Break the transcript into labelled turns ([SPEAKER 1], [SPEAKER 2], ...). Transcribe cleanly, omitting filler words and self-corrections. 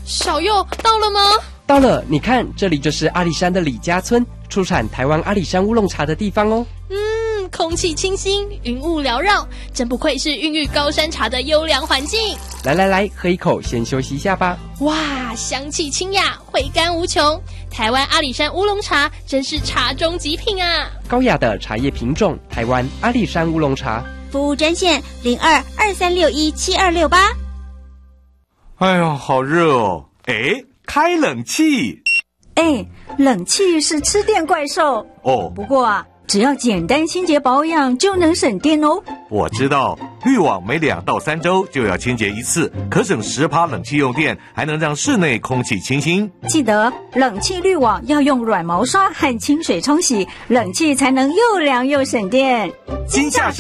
[SPEAKER 1] 小佑到了吗？
[SPEAKER 2] 到了，你看，这里就是阿里山的李家村，出产台湾阿里山乌龙茶的地方哦。
[SPEAKER 1] 空气清新，云雾缭绕，真不愧是孕育高山茶的优良环境。
[SPEAKER 2] 来，喝一口，先休息一下吧。
[SPEAKER 1] 哇，香气清雅，回甘无穷。台湾阿里山乌龙茶真是茶中极品啊！
[SPEAKER 2] 高雅的茶叶品种，台湾阿里山乌龙茶。
[SPEAKER 3] 服务专线02-2361-7268。
[SPEAKER 4] 哎呦，好热哦！哎，开冷气。
[SPEAKER 5] 冷气是吃电怪兽
[SPEAKER 4] 哦。
[SPEAKER 5] 不过啊，只要简单清洁保养就能省电哦。
[SPEAKER 4] 我知道，滤网每2到3周就要清洁一次，可省10%冷气用电，还能让室内空气清新。
[SPEAKER 5] 记得冷气滤网要用软毛刷和清水冲洗，冷气才能又凉又省电。
[SPEAKER 4] 金夏